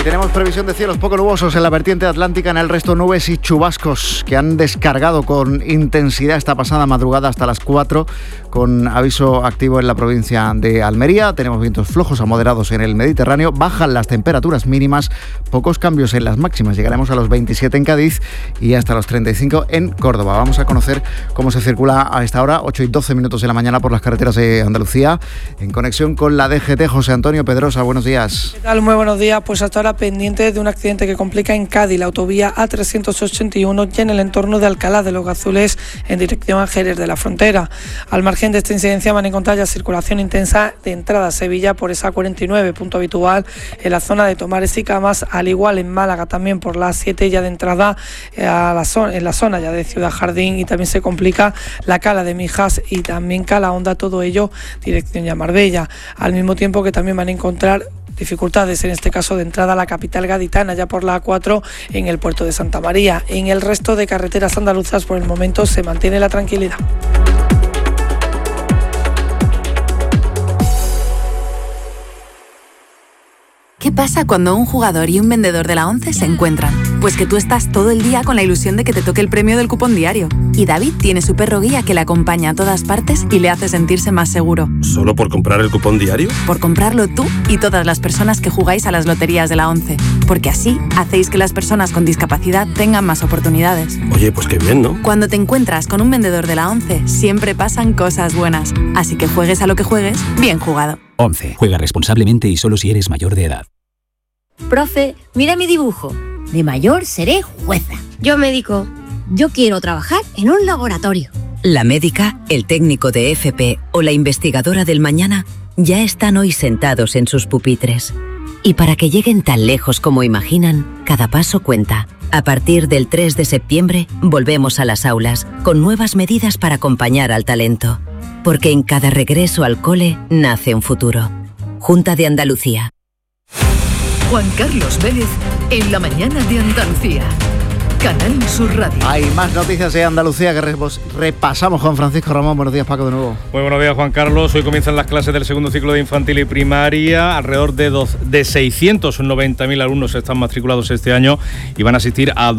Hoy tenemos previsión de cielos poco nubosos en la vertiente atlántica, en el resto nubes y chubascos que han descargado con intensidad esta pasada madrugada hasta las 4, con aviso activo en la provincia de Almería. Tenemos vientos flojos a moderados en el Mediterráneo, bajan las temperaturas mínimas, pocos cambios en las máximas. Llegaremos a los 27 en Cádiz y hasta los 35 en Córdoba. Vamos a conocer cómo se circula a esta hora, 8 y 12 minutos de la mañana, por las carreteras de Andalucía, en conexión con la DGT. José Antonio Pedrosa, buenos días. ¿Qué tal? Muy buenos días. Pues hasta ahora pendiente de un accidente que complica en Cádiz la autovía A381 y en el entorno de Alcalá de los Gazules en dirección a Jerez de la Frontera. Al margen de esta incidencia van a encontrar ya circulación intensa de entrada a Sevilla por esa A49, punto habitual en la zona de Tomares y Camas, al igual en Málaga también por la A7 ya de entrada en la zona ya de Ciudad Jardín, y también se complica la Cala de Mijas y también Cala Honda, todo ello dirección ya Marbella. Al mismo tiempo que también van a encontrar dificultades, en este caso de entrada a la capital gaditana, ya por la A4 en el puerto de Santa María. En el resto de carreteras andaluzas por el momento se mantiene la tranquilidad. ¿Qué pasa cuando un jugador y un vendedor de la ONCE se encuentran? Pues que tú estás todo el día con la ilusión de que te toque el premio del cupón diario. Y David tiene su perro guía que le acompaña a todas partes y le hace sentirse más seguro. ¿Solo por comprar el cupón diario? Por comprarlo tú y todas las personas que jugáis a las loterías de la ONCE. Porque así hacéis que las personas con discapacidad tengan más oportunidades. Oye, pues qué bien, ¿no? Cuando te encuentras con un vendedor de la ONCE, siempre pasan cosas buenas. Así que juegues a lo que juegues, bien jugado. ONCE. Juega responsablemente y solo si eres mayor de edad. Profe, mira mi dibujo. De mayor seré jueza. Yo médico. Yo quiero trabajar en un laboratorio. La médica, el técnico de FP o la investigadora del mañana ya están hoy sentados en sus pupitres. Y para que lleguen tan lejos como imaginan, cada paso cuenta. A partir del 3 de septiembre, volvemos a las aulas con nuevas medidas para acompañar al talento. Porque en cada regreso al cole nace un futuro. Junta de Andalucía. Juan Carlos Vélez en la mañana de Andalucía. Canal Sur Radio. Hay más noticias de Andalucía que repasamos con Francisco Ramón. Buenos días, Paco, de nuevo. Muy buenos días, Juan Carlos. Hoy comienzan las clases del segundo ciclo de infantil y primaria. Alrededor de 690.000 alumnos están matriculados este año y van a asistir a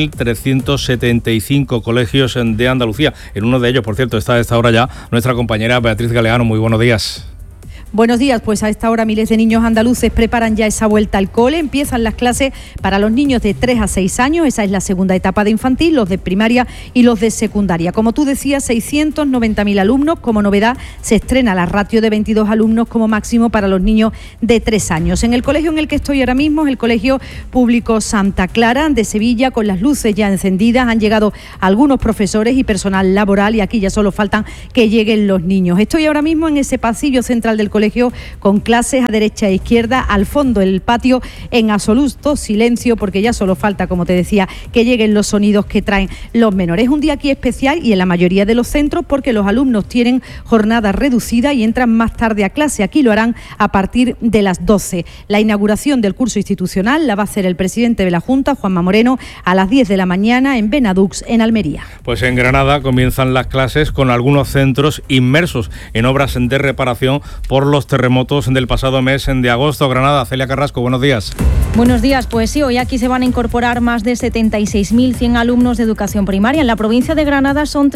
2.375 colegios de Andalucía. En uno de ellos, por cierto, está a esta hora ya nuestra compañera Beatriz Galeano. Muy buenos días. Buenos días, pues a esta hora miles de niños andaluces preparan ya esa vuelta al cole. Empiezan las clases para los niños de 3 a 6 años, esa es la segunda etapa de infantil, los de primaria y los de secundaria. Como tú decías, 690.000 alumnos. Como novedad, se estrena la ratio de 22 alumnos como máximo para los niños de 3 años. En el colegio en el que estoy ahora mismo es el Colegio Público Santa Clara de Sevilla, con las luces ya encendidas. Han llegado algunos profesores y personal laboral y aquí ya solo faltan que lleguen los niños. Estoy ahora mismo en ese pasillo central del colegio con clases a derecha e izquierda, al fondo el patio en absoluto silencio, porque ya solo falta, como te decía, que lleguen los sonidos que traen los menores. Es un día aquí especial y en la mayoría de los centros porque los alumnos tienen jornada reducida y entran más tarde a clase. Aquí lo harán a partir de las 12. La inauguración del curso institucional la va a hacer el presidente de la Junta, Juanma Moreno, a las 10 de la mañana en Benadux, en Almería. Pues en Granada comienzan las clases con algunos centros inmersos en obras de reparación por los terremotos del pasado mes de agosto. Granada, Celia Carrasco, buenos días. Buenos días, pues sí, hoy aquí se van a incorporar más de 76.100 alumnos de educación primaria. En la provincia de Granada son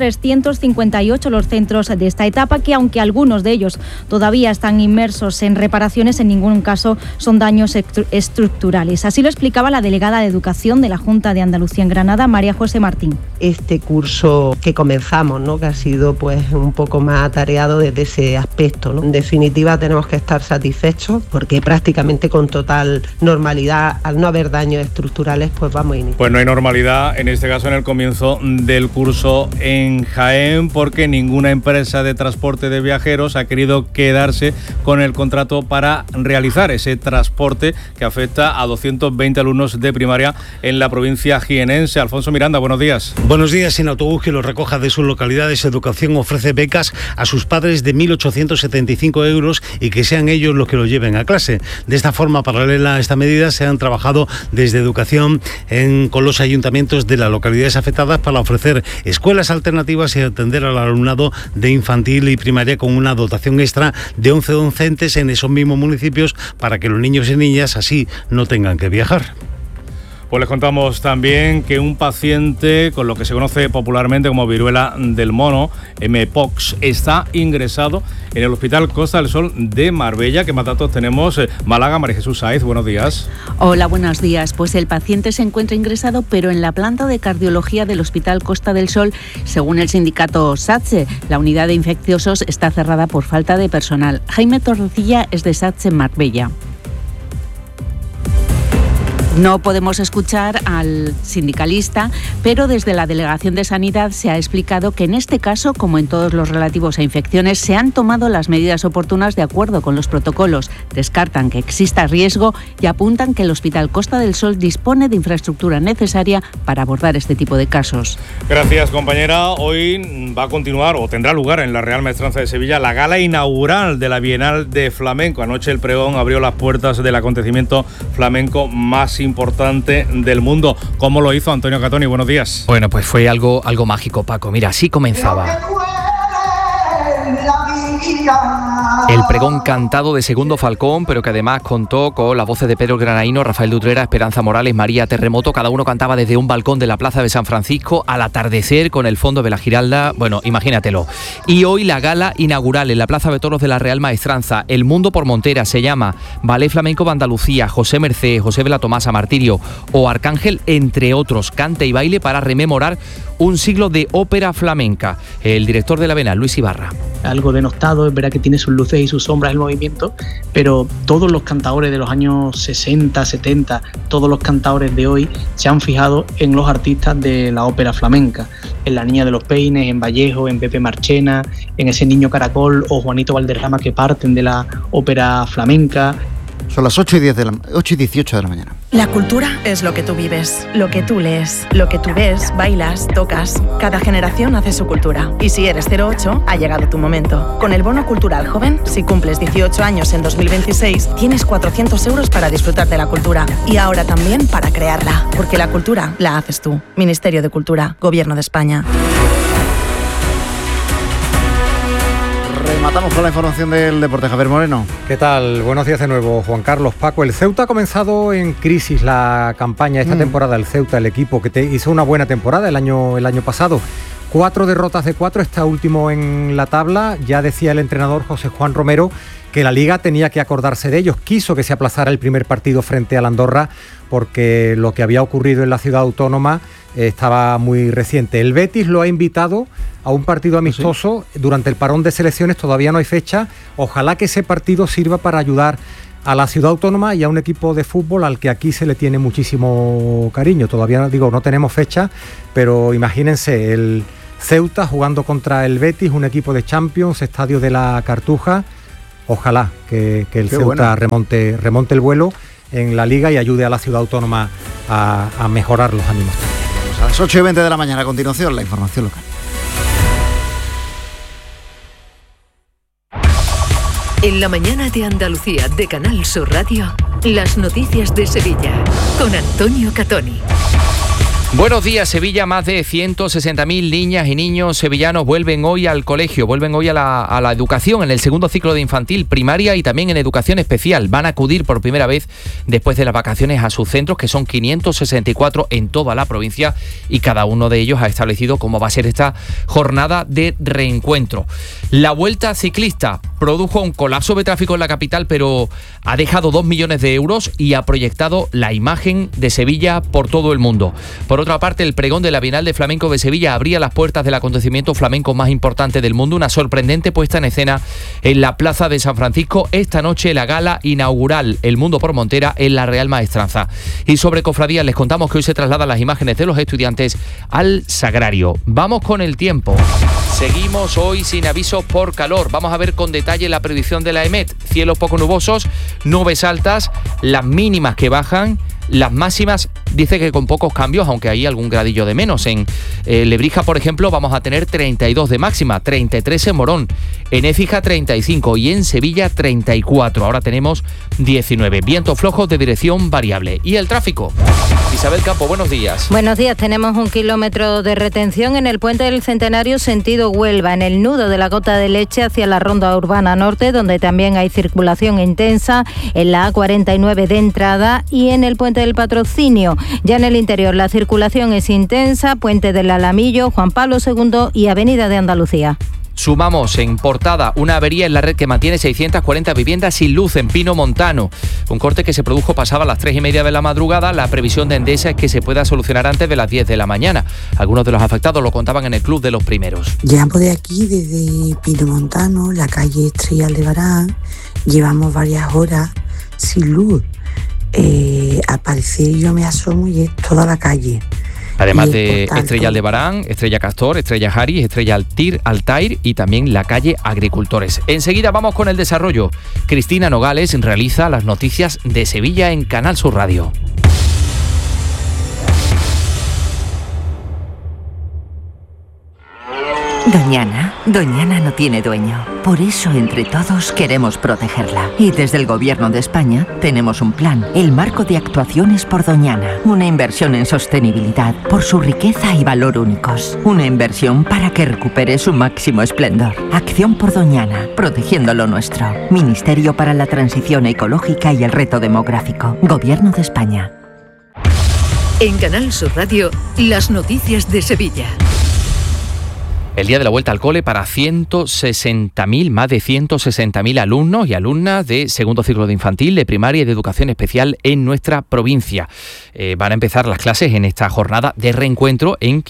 358 los centros de esta etapa, que aunque algunos de ellos todavía están inmersos en reparaciones, en ningún caso son daños estructurales. Así lo explicaba la delegada de Educación de la Junta de Andalucía en Granada, María José Martín. Este curso que comenzamos, ¿no?, que ha sido pues un poco más atareado desde ese aspecto, ¿no? En definitiva, tenemos que estar satisfechos porque prácticamente con total normalidad, al no haber daños estructurales, pues vamos a iniciar. Pues no hay normalidad en este caso en el comienzo del curso en Jaén, porque ninguna empresa de transporte de viajeros ha querido quedarse con el contrato para realizar ese transporte que afecta a 220 alumnos de primaria en la provincia jienense. Alfonso Miranda, buenos días. Buenos días. Sin autobús que los recoja de sus localidades, Educación ofrece becas a sus padres de 1.875 euros y que sean ellos los que los lleven a clase. De esta forma paralela a esta medida se se han trabajado desde Educación con los ayuntamientos de las localidades afectadas para ofrecer escuelas alternativas y atender al alumnado de infantil y primaria con una dotación extra de 11 docentes en esos mismos municipios para que los niños y niñas así no tengan que viajar. Pues les contamos también que un paciente con lo que se conoce popularmente como viruela del mono, Mpox, está ingresado en el Hospital Costa del Sol de Marbella. ¿Qué más datos tenemos? Málaga, María Jesús Sáez, buenos días. Hola, buenos días. Pues el paciente se encuentra ingresado, pero en la planta de cardiología del Hospital Costa del Sol, según el sindicato SATSE. La unidad de infecciosos está cerrada por falta de personal. Jaime Torrecilla es de SATSE en Marbella. No podemos escuchar al sindicalista, pero desde la Delegación de Sanidad se ha explicado que en este caso, como en todos los relativos a infecciones, se han tomado las medidas oportunas de acuerdo con los protocolos. Descartan que exista riesgo y apuntan que el Hospital Costa del Sol dispone de infraestructura necesaria para abordar este tipo de casos. Gracias, compañera. Hoy va a continuar o tendrá lugar en la Real Maestranza de Sevilla la gala inaugural de la Bienal de Flamenco. Anoche el pregón abrió las puertas del acontecimiento flamenco más importante del mundo. ¿Cómo lo hizo Antonio Catoni? Buenos días. Bueno, pues fue algo mágico, Paco. Mira, así comenzaba. El pregón cantado de Segundo Falcón, pero que además contó con las voces de Pedro Granaíno, Rafael de Utrera, Esperanza Morales, María Terremoto. Cada uno cantaba desde un balcón de la Plaza de San Francisco al atardecer con el fondo de la Giralda. Bueno, imagínatelo. Y hoy la gala inaugural en la Plaza de Toros de la Real Maestranza. El Mundo por Montera se llama Ballet Flamenco de Andalucía, José Merced, José Vela Tomasa, Martirio o Arcángel, entre otros. Cante y baile para rememorar un siglo de ópera flamenca. El director de la Bienal, Luis Ibarra. Algo denostado, es verdad que tiene sus luces y sus sombras el movimiento, pero todos los cantaores de los años 60, 70, todos los cantaores de hoy se han fijado en los artistas de la ópera flamenca, en La Niña de los Peines, en Vallejo, en Pepe Marchena, en ese Niño Caracol o Juanito Valderrama, que parten de la ópera flamenca. Son las 8 y 18 de la mañana. La cultura es lo que tú vives, lo que tú lees, lo que tú ves, bailas, tocas. Cada generación hace su cultura. Y si eres 08, ha llegado tu momento. Con el Bono Cultural Joven, si cumples 18 años en 2026, tienes 400 euros para disfrutar de la cultura. Y ahora también para crearla. Porque la cultura la haces tú. Ministerio de Cultura, Gobierno de España. Rematamos con la información del deporte. Javier Moreno. ¿Qué tal? Buenos días de nuevo, Juan Carlos. Paco, el Ceuta ha comenzado en crisis la campaña esta temporada. El Ceuta, el equipo que hizo una buena temporada el año pasado. 4 derrotas de 4, está último en la tabla. Ya decía el entrenador José Juan Romero que la Liga tenía que acordarse de ellos. Quiso que se aplazara el primer partido frente al Andorra porque lo que había ocurrido en la ciudad autónoma estaba muy reciente. El Betis lo ha invitado a un partido amistoso durante el parón de selecciones. Todavía no hay fecha. Ojalá que ese partido sirva para ayudar a la ciudad autónoma y a un equipo de fútbol al que aquí se le tiene muchísimo cariño. Todavía no tenemos fecha, pero imagínense el Ceuta jugando contra el Betis, un equipo de Champions, estadio de la Cartuja. Ojalá que el Ceuta remonte el vuelo en la Liga y ayude a la ciudad autónoma a mejorar los ánimos. Pues a las 8:20 de la mañana, a continuación, la información local. En la mañana de Andalucía de Canal Sur Radio, las noticias de Sevilla con Antonio Catoni. Buenos días, Sevilla. Más de 160.000 niñas y niños sevillanos vuelven hoy al colegio, vuelven hoy a la educación, en el segundo ciclo de infantil, primaria y también en educación especial. Van a acudir por primera vez después de las vacaciones a sus centros, que son 564 en toda la provincia, y cada uno de ellos ha establecido cómo va a ser esta jornada de reencuentro. La Vuelta Ciclista produjo un colapso de tráfico en la capital, pero ha dejado 2 millones de euros y ha proyectado la imagen de Sevilla por todo el mundo. Por otra parte, el pregón de la Bienal de Flamenco de Sevilla abría las puertas del acontecimiento flamenco más importante del mundo, una sorprendente puesta en escena en la Plaza de San Francisco. Esta noche la gala inaugural, El Mundo por Montera, en la Real Maestranza. Y sobre cofradías les contamos que hoy se trasladan las imágenes de los estudiantes al Sagrario. Vamos con el tiempo. Seguimos hoy sin aviso por calor. Vamos a ver con detalle la predicción de la EMET. Cielos poco nubosos, nubes altas, las mínimas que bajan, las máximas dice que con pocos cambios, aunque hay algún gradillo de menos. En Lebrija, por ejemplo, vamos a tener 32 de máxima, 33 en Morón, en Écija 35 y en Sevilla 34. Ahora tenemos 19. Vientos flojos de dirección variable. ¿Y el tráfico? Isabel Campo, buenos días. Buenos días. Tenemos 1 kilómetro de retención en el Puente del Centenario sentido Huelva, en el nudo de la Gota de Leche hacia la Ronda Urbana Norte, donde también hay circulación intensa, en la A49 de entrada y en el Puente del Patrocinio. Ya en el interior la circulación es intensa, Puente del Alamillo, Juan Pablo II y Avenida de Andalucía. Sumamos en portada una avería en la red que mantiene 640 viviendas sin luz en Pino Montano. Un corte que se produjo pasaba a las 3:30 de la madrugada. La previsión de Endesa es que se pueda solucionar antes de las 10 de la mañana. Algunos de los afectados lo contaban en el Club de los Primeros. Llevamos de aquí, desde Pino Montano, la calle Estrella Aldebarán, llevamos varias horas sin luz. Al parecer yo me asomo y es toda la calle. Además de Estrella Aldebarán, Estrella Castor, Estrella Haris, Estrella Altair y también la calle Agricultores. Enseguida vamos con el desarrollo. Cristina Nogales realiza las noticias de Sevilla en Canal Sur Radio. Doñana no tiene dueño. Por eso, entre todos, queremos protegerla. Y desde el Gobierno de España tenemos un plan, el Marco de Actuaciones por Doñana. Una inversión en sostenibilidad, por su riqueza y valor únicos. Una inversión para que recupere su máximo esplendor. Acción por Doñana, protegiendo lo nuestro. Ministerio para la Transición Ecológica y el Reto Demográfico. Gobierno de España. En Canal Sur Radio, las noticias de Sevilla. El día de la vuelta al cole para 160.000, más de 160.000 alumnos y alumnas de segundo ciclo de infantil, de primaria y de educación especial en nuestra provincia. Van a empezar las clases en esta jornada de reencuentro en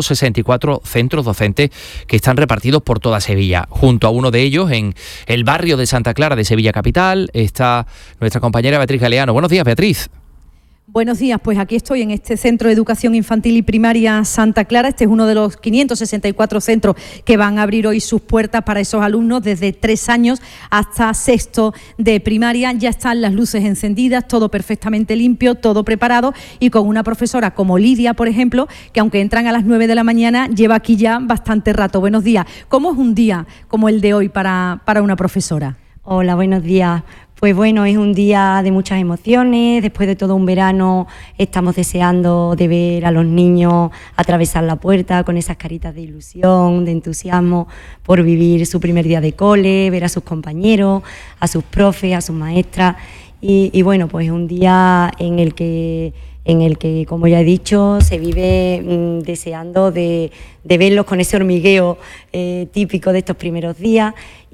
564 centros docentes que están repartidos por toda Sevilla. Junto a uno de ellos, en el barrio de Santa Clara de Sevilla Capital, está nuestra compañera Beatriz Galeano. Buenos días, Beatriz. Buenos días, pues aquí estoy en este Centro de Educación Infantil y Primaria Santa Clara. Este es uno de los 564 centros que van a abrir hoy sus puertas para esos alumnos desde 3 años hasta sexto de primaria. Ya están las luces encendidas, todo perfectamente limpio, todo preparado y con una profesora como Lidia, por ejemplo, que aunque entran a las 9 de la mañana, lleva aquí ya bastante rato. Buenos días. ¿Cómo es un día como el de hoy para una profesora? Hola, buenos días. Pues bueno, es un día de muchas emociones. Después de todo un verano estamos deseando de ver a los niños atravesar la puerta con esas caritas de ilusión, de entusiasmo por vivir su primer día de cole, ver a sus compañeros, a sus profes, a sus maestras. Y bueno, pues un día en el que, como ya he dicho, se vive deseando de verlos con ese hormigueo típico de estos primeros días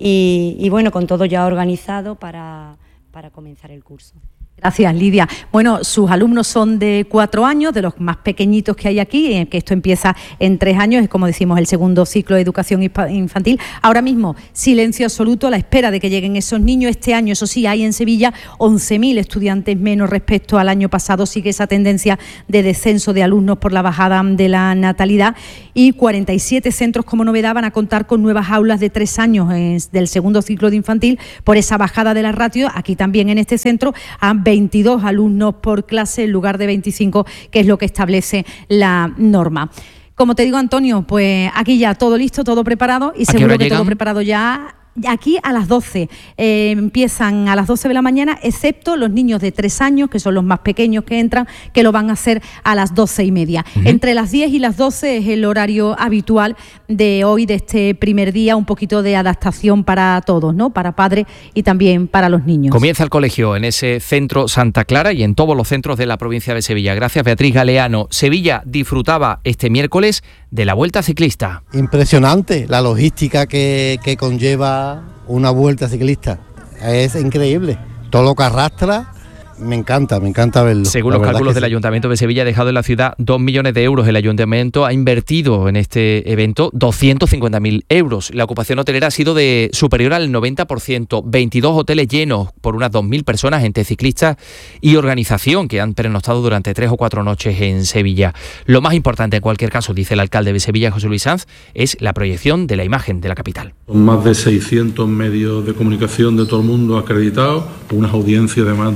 y bueno, con todo ya organizado para comenzar el curso. Gracias, Lidia. Bueno, sus alumnos son de 4 años, de los más pequeñitos que hay aquí, que esto empieza en 3 años, es como decimos el segundo ciclo de educación infantil. Ahora mismo, silencio absoluto a la espera de que lleguen esos niños. Este año, eso sí, hay en Sevilla 11.000 estudiantes menos respecto al año pasado. Sigue esa tendencia de descenso de alumnos por la bajada de la natalidad y 47 centros como novedad van a contar con nuevas aulas de 3 años del segundo ciclo de infantil por esa bajada de la ratio. Aquí también en este centro han 22 alumnos por clase en lugar de 25, que es lo que establece la norma. Como te digo, Antonio, pues aquí ya todo listo, todo preparado y seguro que todo preparado ya. Aquí a las 12, empiezan a las 12 de la mañana, excepto los niños de 3 años, que son los más pequeños que entran, que lo van a hacer a las 12:30. Entre las 10 y las 12 es el horario habitual de hoy, de este primer día, un poquito de adaptación para todos, ¿no? Para padres y también para los niños. Comienza el colegio en ese centro Santa Clara y en todos los centros de la provincia de Sevilla. Gracias, Beatriz Galeano. Sevilla disfrutaba este miércoles de la Vuelta Ciclista. Impresionante la logística que conlleva una vuelta ciclista, es increíble, todo lo que arrastra, me encanta verlo. Según los cálculos del Ayuntamiento de Sevilla, ha dejado en la ciudad 2 millones de euros. El Ayuntamiento ha invertido en este evento 250.000 euros. La ocupación hotelera ha sido de superior al 90%, 22 hoteles llenos por unas 2.000 personas entre ciclistas y organización que han pernoctado durante 3 o 4 noches en Sevilla. Lo más importante en cualquier caso, dice el alcalde de Sevilla, José Luis Sanz, es la proyección de la imagen de la capital. Con más de 600 medios de comunicación de todo el mundo acreditados, unas audiencias de más de 1 millón de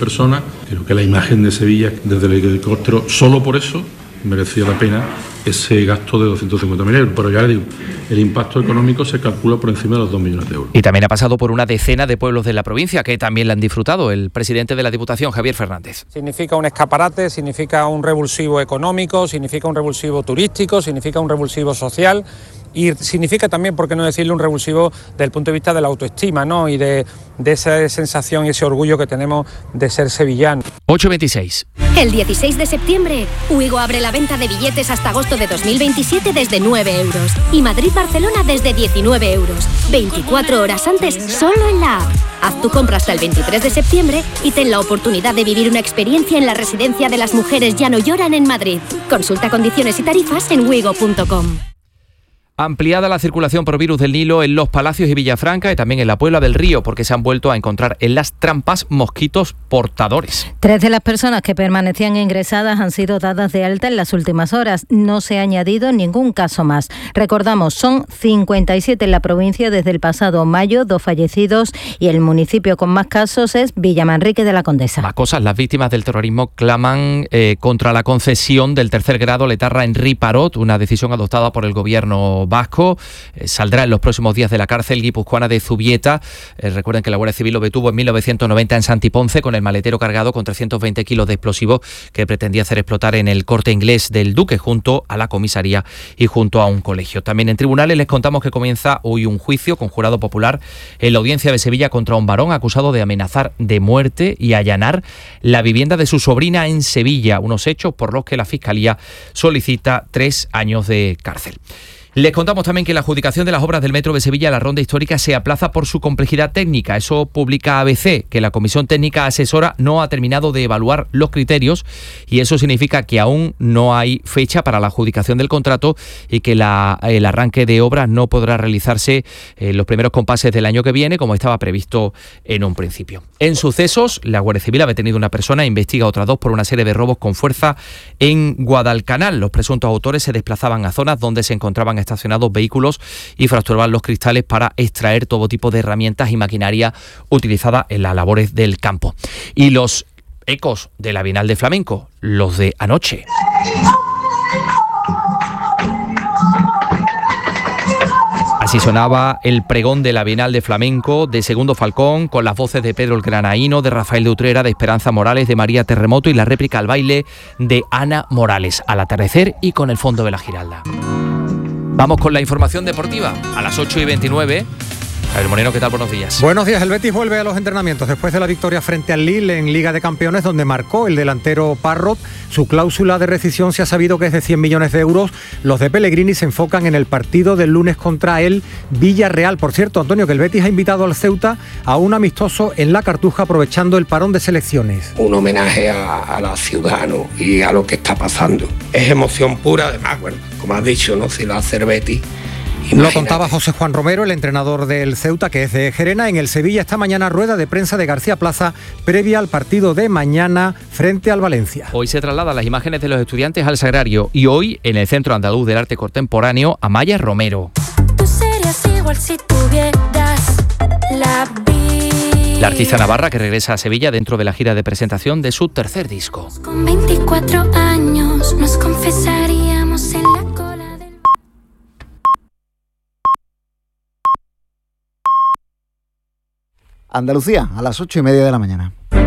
personas. Creo que la imagen de Sevilla desde el helicóptero, solo por eso, merecía la pena ese gasto de 250.000 euros. Pero ya le digo, el impacto económico se calcula por encima de los 2 millones de euros. Y también ha pasado por una decena de pueblos de la provincia que también la han disfrutado. El presidente de la Diputación, Javier Fernández. Significa un escaparate, significa un revulsivo económico, significa un revulsivo turístico, significa un revulsivo social y significa también, por qué no decirlo, un revulsivo desde el punto de vista de la autoestima, ¿no? Y de esa sensación y ese orgullo que tenemos de ser sevillanos. 8:26. El 16 de septiembre, Uigo abre la venta de billetes hasta agosto de 2027 desde 9 euros y Madrid-Barcelona desde 19 euros. 24 horas antes, solo en la app. Haz tu compra hasta el 23 de septiembre y ten la oportunidad de vivir una experiencia en la residencia de las mujeres Ya no lloran en Madrid. Consulta condiciones y tarifas en uigo.com. Ampliada la circulación por virus del Nilo en Los Palacios y Villafranca y también en la Puebla del Río, porque se han vuelto a encontrar en las trampas mosquitos portadores. 3 de las personas que permanecían ingresadas han sido dadas de alta en las últimas horas. No se ha añadido ningún caso más. Recordamos, son 57 en la provincia desde el pasado mayo, 2 fallecidos, y el municipio con más casos es Villamanrique de la Condesa. Más cosas, las víctimas del terrorismo claman contra la concesión del tercer grado Letarra en Riparot, una decisión adoptada por el gobierno vasco. Saldrá en los próximos días de la cárcel guipuzcoana de Zubieta. Recuerden que la Guardia Civil lo detuvo en 1990 en Santiponce con el maletero cargado con 320 kilos de explosivos que pretendía hacer explotar en el Corte Inglés del Duque, junto a la comisaría y junto a un colegio. También en tribunales les contamos que comienza hoy un juicio con jurado popular en la audiencia de Sevilla contra un varón acusado de amenazar de muerte y allanar la vivienda de su sobrina en Sevilla, unos hechos por los que la Fiscalía solicita 3 años de cárcel. Les contamos también que la adjudicación de las obras del Metro de Sevilla a la Ronda Histórica se aplaza por su complejidad técnica. Eso publica ABC, que la Comisión Técnica Asesora no ha terminado de evaluar los criterios y eso significa que aún no hay fecha para la adjudicación del contrato y que el arranque de obras no podrá realizarse en los primeros compases del año que viene, como estaba previsto en un principio. En sucesos, la Guardia Civil ha detenido a una persona e investiga a otras 2 por una serie de robos con fuerza en Guadalcanal. Los presuntos autores se desplazaban a zonas donde se encontraban estacionados vehículos y fracturaban los cristales para extraer todo tipo de herramientas y maquinaria utilizada en las labores del campo. Y los ecos de la Bienal de Flamenco, los de anoche. Así sonaba el pregón de la Bienal de Flamenco de Segundo Falcón, con las voces de Pedro el Granaíno, de Rafael de Utrera, de Esperanza Morales, de María Terremoto y la réplica al baile de Ana Morales, al atardecer y con el fondo de la Giralda. Vamos con la información deportiva a las 8:29. Javier Moreno, ¿qué tal? Buenos días. Buenos días. El Betis vuelve a los entrenamientos después de la victoria frente al Lille en Liga de Campeones, donde marcó el delantero Parrot. Su cláusula de rescisión se ha sabido que es de 100 millones de euros. Los de Pellegrini se enfocan en el partido del lunes contra el Villarreal. Por cierto, Antonio, que el Betis ha invitado al Ceuta a un amistoso en La Cartuja, aprovechando el parón de selecciones. Un homenaje a la ciudad, ¿no? Y a lo que está pasando. Es emoción pura, además, bueno, como has dicho, ¿no? Si lo hace el Betis. Lo contaba José Juan Romero, el entrenador del Ceuta, que es de Gerena. En el Sevilla esta mañana rueda de prensa de García Plaza previa al partido de mañana frente al Valencia. Hoy se trasladan las imágenes de los estudiantes al Sagrario y hoy en el Centro Andaluz del Arte Contemporáneo Amaya Romero. Tú serías igual si tuvieras la vida. La artista navarra que regresa a Sevilla dentro de la gira de presentación de su tercer disco. Con 24 años nos confesaríamos en la cola. Andalucía, a las 8:30 de la mañana.